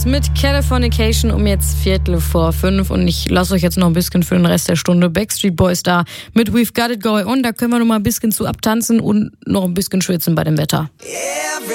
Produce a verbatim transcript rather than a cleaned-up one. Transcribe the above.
Mit Californication um jetzt Viertel vor fünf und ich lasse euch jetzt noch ein bisschen für den Rest der Stunde Backstreet Boys da mit We've Got It Going On. Da können wir noch mal ein bisschen zu abtanzen und noch ein bisschen schwitzen bei dem Wetter.